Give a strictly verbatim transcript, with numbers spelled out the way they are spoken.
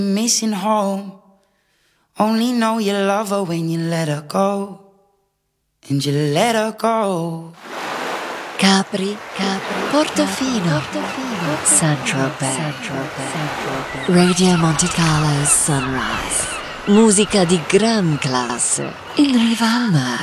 Missing home. Only know you love her when you let her go. And you let her go. Capri, Capri, Portofino, Portofino, Saint-Tropez, Radio Monte Carlo Sunrise. Musica di gran classe in riva al mare.